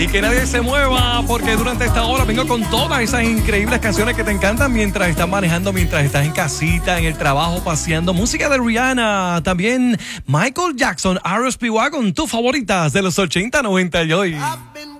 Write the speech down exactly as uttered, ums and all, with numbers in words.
Y que nadie se mueva, porque durante esta hora vengo con todas esas increíbles canciones que te encantan mientras estás manejando, mientras estás en casita, en el trabajo, paseando. Música de Rihanna, también Michael Jackson, R S P Wagon, tus favoritas de los ochenta, noventa y hoy.